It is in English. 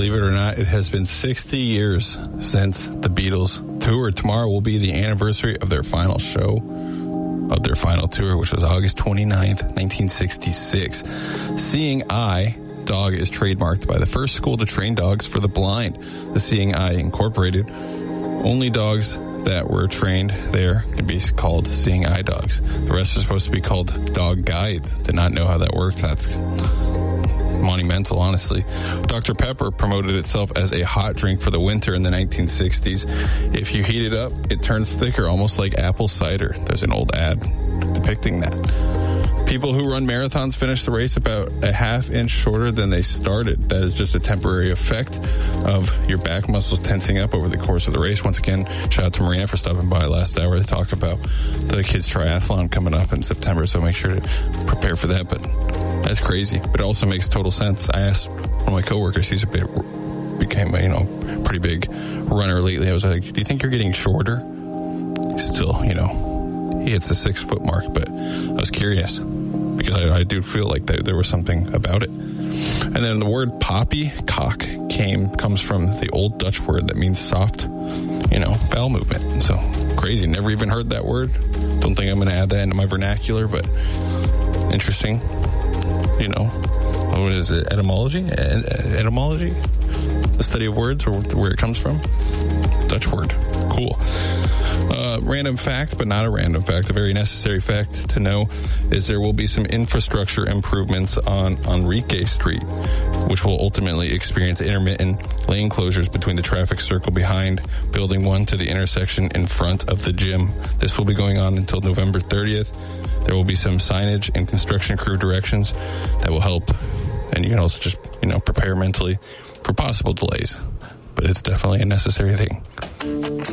believe it or not, it has been 60 years since the Beatles toured. Tomorrow will be the anniversary of their final show, of their final tour, which was August 29th, 1966. Seeing Eye dog is trademarked by the first school to train dogs for the blind, the Seeing Eye Incorporated. Only dogs that were trained there can be called Seeing Eye dogs. The rest are supposed to be called dog guides. Did not know how that works. That's monumental, honestly. Dr. Pepper promoted itself as a hot drink for the winter in the 1960s. If you heat it up, it turns thicker, almost like apple cider. There's an old ad depicting that. People who run marathons finish the race about a half inch shorter than they started. That is just a temporary effect of your back muscles tensing up over the course of the race. Once again, shout out to Marina for stopping by last hour to talk about the kids' triathlon coming up in September, so make sure to prepare for that. But that's crazy, but it also makes total sense. I asked one of my coworkers, became a pretty big runner lately. I was like, do you think you're getting shorter? He's still, he hits the 6 foot mark, but I was curious because I do feel like there was something about it. And then the word poppycock comes from the old Dutch word that means soft, bowel movement. So crazy. Never even heard that word. Don't think I'm going to add that into my vernacular, but interesting. What is it? Etymology? Etymology? The study of words, or where it comes from? Dutch word. Cool. Random fact, but not a random fact. A very necessary fact to know is there will be some infrastructure improvements on Enrique Street, which will ultimately experience intermittent lane closures between the traffic circle behind Building 1 to the intersection in front of the gym. This will be going on until November 30th. There will be some signage and construction crew directions that will help. And you can also just, prepare mentally for possible delays. But it's definitely a necessary thing.